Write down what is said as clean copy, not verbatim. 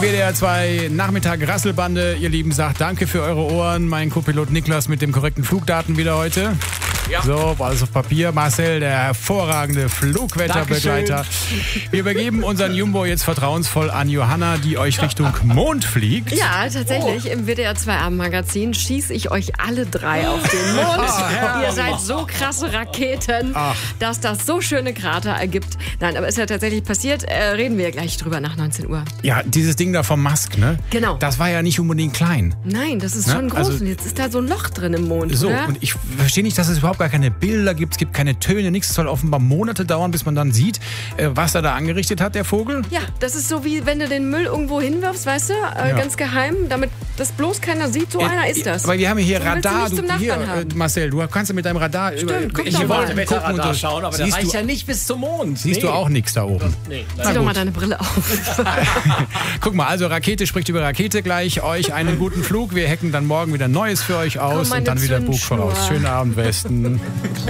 WDR 2 Nachmittag Rasselbande, ihr Lieben, sagt danke für eure Ohren. Mein Co-Pilot Niklas mit dem korrekten Flugdaten wieder heute. Ja. So, war alles auf Papier. Marcel, der hervorragende Flugwetterbegleiter. Wir übergeben unseren Jumbo jetzt vertrauensvoll an Johanna, die euch Richtung Mond fliegt. Ja, tatsächlich. Im WDR 2 Abendmagazin schieße ich euch alle drei auf den Mond. Ihr seid so krasse Raketen, dass das so schöne Krater ergibt. Nein, aber ist ja tatsächlich passiert. Reden wir gleich drüber nach 19 Uhr. Ja, dieses Ding da vom Musk, ne? Genau. Das war ja nicht unbedingt klein. Nein, das ist schon groß. Also, und jetzt ist da so ein Loch drin im Mond, so, oder? Und ich verstehe nicht, dass es überhaupt gar keine Bilder gibt. Es gibt keine Töne, nichts. Es soll offenbar Monate dauern, bis man dann sieht, was er da angerichtet hat, der Vogel. Ja, das ist so, wie wenn du den Müll irgendwo hinwirfst, weißt du? Ganz geheim, damit das bloß keiner sieht. So einer ist das. Aber wir haben hier so Radar. Hier, Marcel, du kannst ja mit deinem Radar... Stimmt, guck ich doch mal. wollte Wetterradar schauen, aber der reicht ja nicht bis zum Mond. Siehst du auch nichts da oben? Nee. Zieh doch mal deine Brille auf. Guck mal, also Rakete spricht über Rakete gleich. Euch einen guten Flug. Wir hacken dann morgen wieder Neues für euch aus und dann wieder Buch voraus. Schönen Abend, Westen.